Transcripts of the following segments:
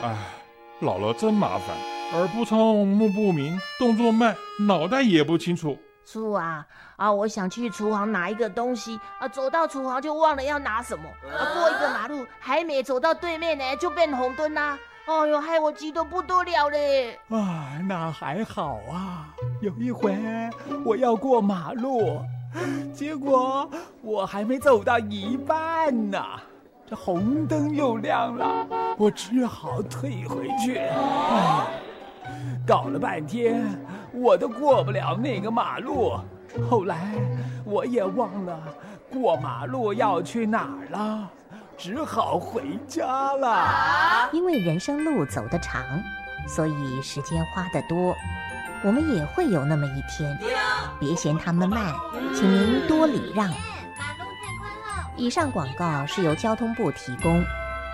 唉，老了真麻烦，耳不聪，目不明，动作慢，脑袋也不清楚。 是啊，我想去厨房拿一个东西，走到厨房就忘了要拿什么，过一个马路还没走到对面呢，就变红灯啦。哎呦，害我急得不得了嘞！ 那还好啊。有一回我要过马路，结果我还没走到一半呢，这红灯又亮了，我只好退回去。搞了半天我都过不了那个马路，后来我也忘了过马路要去哪儿了，只好回家了。 因为人生路走得长，所以时间花得多，我们也会有那么一天。别嫌他们慢，请您多礼让。 马路太宽了。 以上广告是由交通部提供。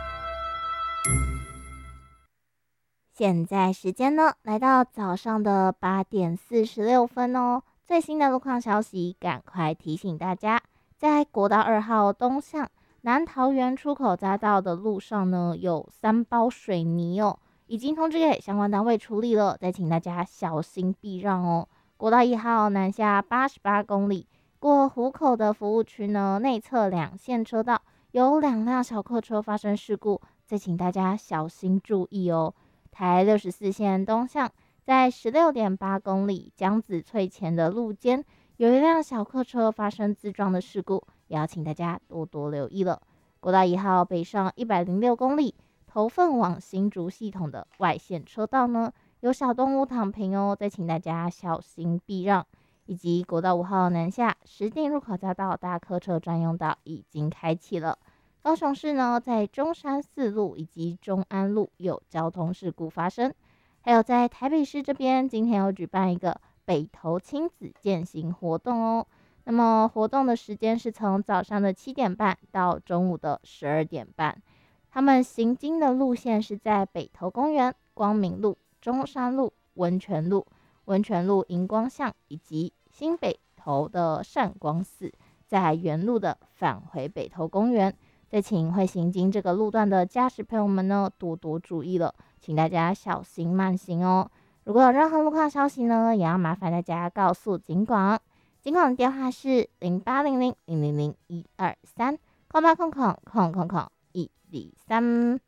现在时间呢，来到早上的8点46分哦。最新的路况消息，赶快提醒大家，在国道2号东向南桃园出口匝道的路上呢，有3包水泥哦，已经通知给相关单位处理了，再请大家小心避让哦。国道1号南下88公里，过湖口的服务区呢，内侧2线车道有2辆小客车发生事故，再请大家小心注意哦。台64线东向，在16.8公里江子翠前的路肩，有一辆小客车发生自撞的事故，也要请大家多多留意了。国道1号北上106公里，头份往新竹系统的外线车道呢，有小动物躺平哦，再请大家小心避让。以及国道5号南下石碇入口匝道大客车专用道已经开启了。高雄市呢，在中山4路以及中安路有交通事故发生，还有在台北市这边，今天有举办一个北投亲子健行活动哦。那么活动的时间是从早上的7点半到中午的12点半。他们行经的路线是在北投公园、光明路、中山路、温泉路荧光巷以及新北投的善光寺，在原路的返回北投公园。再请会行经这个路段的驾驶朋友们呢，多多注意了，请大家小心慢行哦。如果有任何路况消息呢，也要麻烦大家告诉警广。警广的电话是0800000123，0800000123。